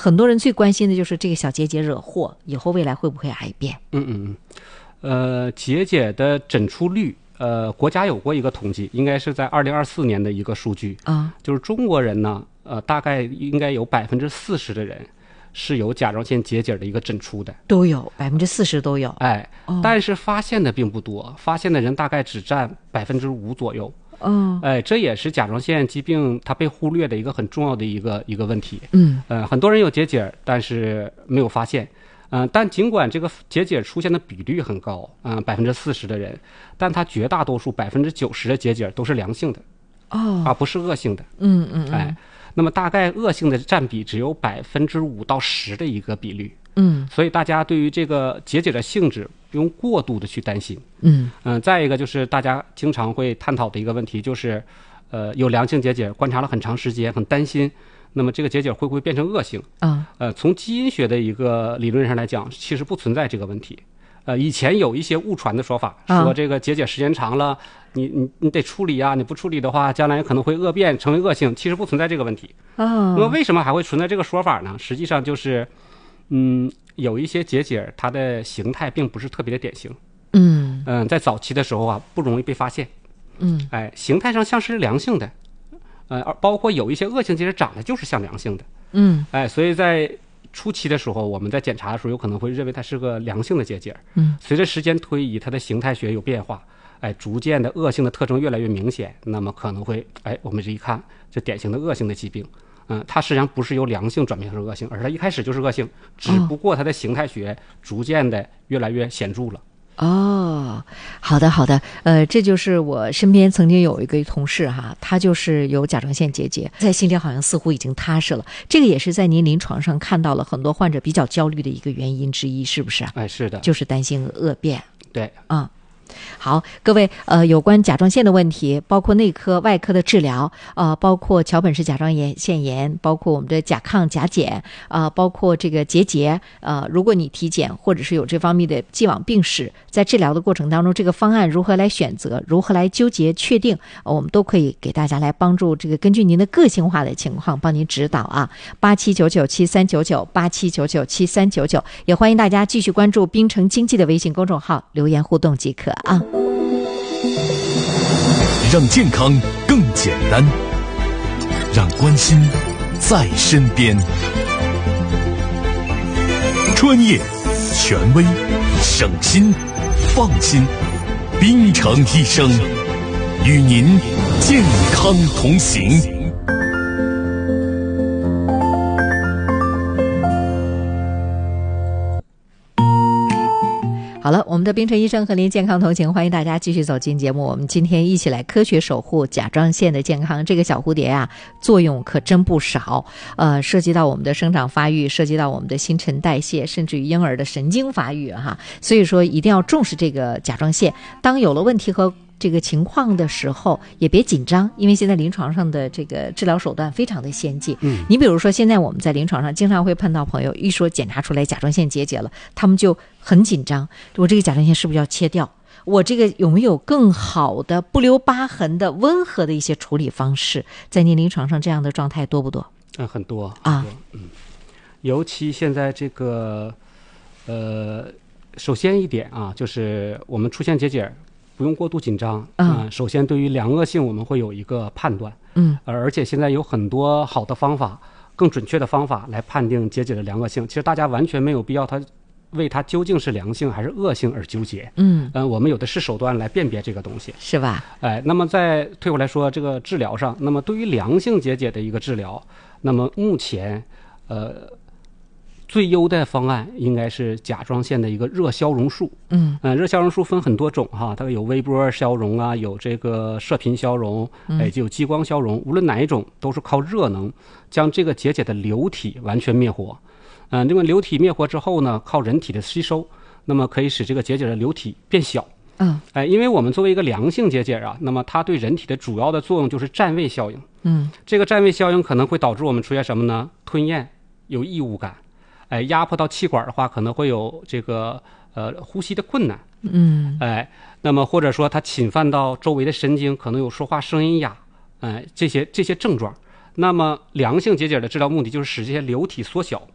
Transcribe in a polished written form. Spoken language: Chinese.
很多人最关心的就是这个小结节惹祸以后未来会不会癌变？ 结节的诊出率，国家有过一个统计，应该是在2024年的一个数据啊，就是中国人呢，大概应该有40%的人是有甲状腺结节的一个诊出的， 都有40%都有， 但是发现的并不多，发现的人大概只占5%左右。这也是甲状腺疾病它被忽略的一个很重要的一个问题。很多人有结节，但是没有发现。但尽管这个结节出现的比率很高，40%的人，但它绝大多数90%的结节都是良性的，而不是恶性的。那么大概恶性的占比只有5%到10%的一个比率。所以大家对于这个结节的性质不用过度的去担心。再一个就是大家经常会探讨的一个问题，就是有良性结节观察了很长时间，很担心，那么这个结节会不会变成恶性？从基因学的一个理论上来讲，其实不存在这个问题。以前有一些误传的说法，说这个结节时间长了，你得处理啊，你不处理的话，将来可能会恶变成为恶性。其实不存在这个问题。那么为什么还会存在这个说法呢？实际上就是有一些结节它的形态并不是特别的典型。在早期的时候啊，不容易被发现。形态上像是良性的，包括有一些恶性结节长得就是像良性的。所以在初期的时候，我们在检查的时候有可能会认为它是个良性的结节。随着时间推移，它的形态学有变化，逐渐的恶性的特征越来越明显，那么可能会我们这一看，这典型的恶性的疾病。它实际上不是由良性转变成恶性，而它一开始就是恶性，只不过它的形态学逐渐的越来越显著了。 好的，这就是我身边曾经有一个同事哈，他就是有甲状腺结节，在心里好像似乎已经踏实了。这个也是在您临床上看到了很多患者比较焦虑的一个原因之一，是不是？ 是的， 就是担心恶变。 对， 好，各位，有关甲状腺的问题，包括内科、外科的治疗，包括桥本氏甲状腺炎，包括我们的甲亢、甲减，包括这个结节，如果你体检或者是有这方面的既往病史，在治疗的过程当中，这个方案如何来选择，如何来纠结确定，我们都可以给大家来帮助这个根据您的个性化的情况帮您指导啊。8799739987997399，也欢迎大家继续关注滨城经济的微信公众号，留言互动即可啊。 让健康更简单，让关心在身边。专业、权威、省心、放心，滨城医生与您健康同行。 好了，我们的滨城医生和您健康同行，欢迎大家继续走进节目。我们今天一起来科学守护甲状腺的健康。这个小蝴蝶啊，作用可真不少，涉及到我们的生长发育，涉及到我们的新陈代谢，甚至于婴儿的神经发育哈。所以说一定要重视这个甲状腺。当有了问题和这个情况的时候也别紧张，因为现在临床上的这个治疗手段非常的先进。你比如说现在我们在临床上经常会碰到朋友一说检查出来甲状腺结节了，他们就很紧张，我这个甲状腺是不是要切掉，我这个有没有更好的不留疤痕的温和的一些处理方式？在您临床上这样的状态多不多？ 很多啊。尤其现在这个首先一点啊，就是我们出现结节不用过度紧张。首先对于良恶性我们会有一个判断。而且现在有很多好的方法，更准确的方法来判定结节的良恶性。其实大家完全没有必要为它究竟是良性还是恶性而纠结。我们有的是手段来辨别这个东西， 是吧？ 那么再退回来说这个治疗上，那么对于良性结节的一个治疗，那么目前最优的方案应该是甲状腺的一个热消融术。热消融术分很多种哈，它有微波消融啊，有这个射频消融，就有激光消融。无论哪一种，都是靠热能将这个结节的流体完全灭活。这个流体灭活之后呢，靠人体的吸收，那么可以使这个结节的流体变小。因为我们作为一个良性结节啊，那么它对人体的主要的作用就是占位效应。这个占位效应可能会导致我们出现什么呢？吞咽有异物感。压迫到气管的话，可能会有这个呼吸的困难。那么或者说它侵犯到周围的神经，可能有说话声音哑。这些症状。那么良性结节的治疗目的就是使这些流体缩小，